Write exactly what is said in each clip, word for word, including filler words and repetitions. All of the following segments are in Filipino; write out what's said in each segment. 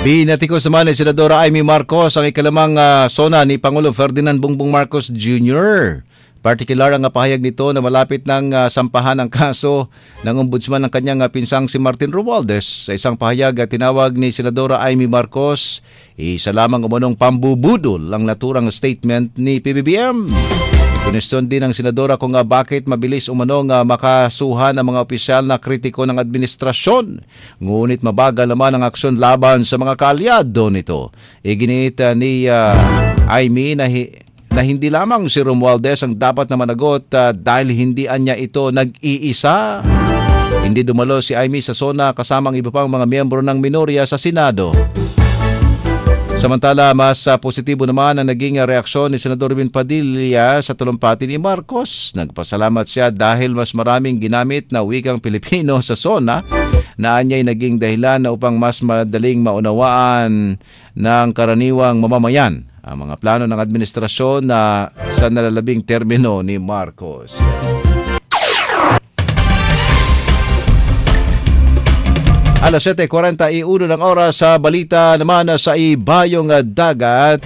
Binatikos naman ni Senadora Amy Marcos ang ikalamang uh, sona ni Pangulong Ferdinand Bongbong Marcos Junior Partikular ang pahayag nito na malapit ng uh, sampahan ang kaso ng ombudsman ng kanyang uh, pinsang si Martin Romualdez. Sa isang pahayag, uh, tinawag ni Senadora Amy Marcos, isa lamang umunong pambubudol ang naturang statement ni P B B M. Kunesyon din ng senadora kung uh, bakit mabilis umanong uh, makasuhan ang mga opisyal na kritiko ng administrasyon. Ngunit mabagal naman ang aksyon laban sa mga kaalyado nito. Iginit uh, ni uh, Amy na, hi- na hindi lamang si Romualdez ang dapat na managot uh, dahil hindi anya ito nag-iisa. Hindi dumalo si Amy sa sona kasamang iba pang mga miyembro ng minorya sa Senado. Samantala, mas uh, positibo naman ang naging uh, reaksyon ni Senador Robin Padilla sa talumpati ni Marcos. Nagpasalamat siya dahil mas maraming ginamit na wikang Pilipino sa sona na anya'y naging dahilan na upang mas madaling maunawaan ng karaniwang mamamayan ang mga plano ng administrasyon na sa nalalabing termino ni Marcos. Alas siyete kwarenta y uno ng oras sa balita naman sa ibayong dagat.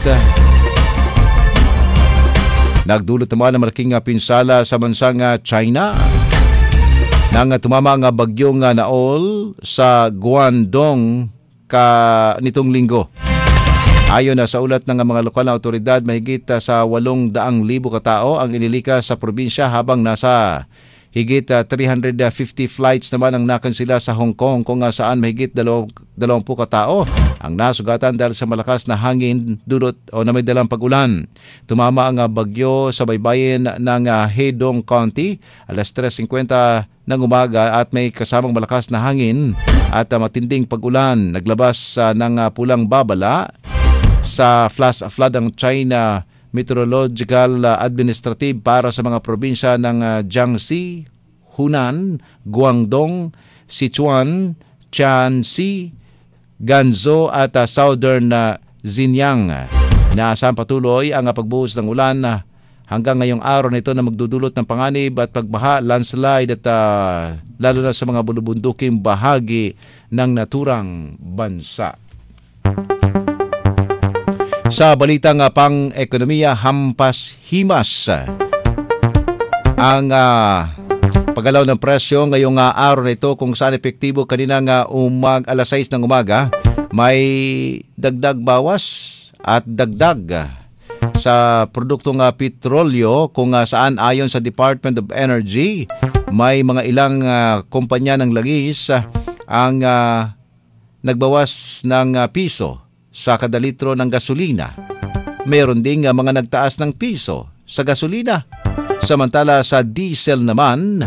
Nagdulot naman ng malaking pinsala sa bansang China nang tumama ang bagyong Naol sa Guangdong ka nitong linggo. Ayon na sa ulat ng mga lokal na otoridad, mahigit sa walong daang libo katao ang inilikas sa probinsya habang nasa higit uh, three hundred fifty flights naman ang nakansila sa Hong Kong kung uh, saan mahigit dalawampu katao ang nasugatan dahil sa malakas na hangin dulot o na may dalang pag-ulan. Tumama ang uh, bagyo sa baybayin ng uh, Hedong County alas tres fifty ng umaga at may kasamang malakas na hangin at uh, matinding pag-ulan. Naglabas uh, ng uh, pulang babala sa flash flood ang China Meteorological Administrative para sa mga probinsya ng uh, Jiangxi, Hunan, Guangdong, Sichuan, Shanxi, Ganzhou at uh, Southern uh, Xinjiang. Inaasahang patuloy ang uh, pagbuhos ng ulan uh, hanggang ngayong araw nito na magdudulot ng panganib at pagbaha, landslide at uh, lalo na sa mga bulubunduking bahagi ng naturang bansa. Sa balitang uh, pang-ekonomiya, hampas himas ang uh, paggalaw ng presyo ngayong uh, araw na ito kung saan epektibo kaninang uh, umag, alas sais ng umaga, may dagdag bawas at dagdag uh, sa produktong uh, petrolyo kung uh, saan ayon sa Department of Energy, may mga ilang uh, kumpanya ng langis uh, ang uh, nagbawas ng uh, piso sa kada litro ng gasolina. Mayroon ding uh, mga nagtaas ng piso sa gasolina. Samantala sa diesel naman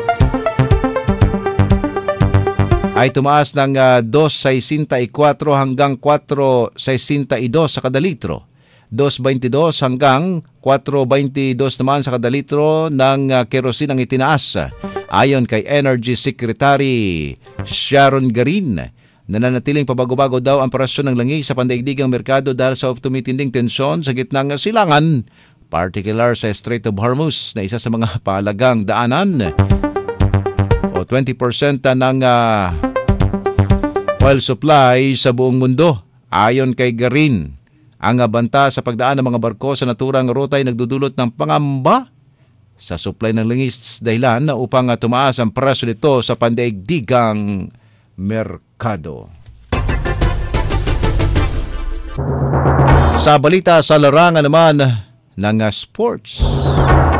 ay tumaas ng uh, two sixty-four hanggang four sixty-two sa kada litro. two twenty-two hanggang four twenty-two naman sa kada litro ng uh, kerosene ang itinaas. Ayon kay Energy Secretary Sharon Garin, nananatiling pabago-bago daw ang presyo ng langis sa pandaigdigang merkado dahil sa tumitinding tensyon sa gitnang silangan, particular sa Strait of Hormuz na isa sa mga pahalagang daanan o twenty percent ng uh, oil supply sa buong mundo. Ayon kay Garin, ang banta sa pagdaan ng mga barko sa naturang ruta ay nagdudulot ng pangamba sa supply ng langis dahilan na upang uh, tumaas ang presyo nito sa pandaigdigang merkado. Sa balita sa larangan naman ng sports,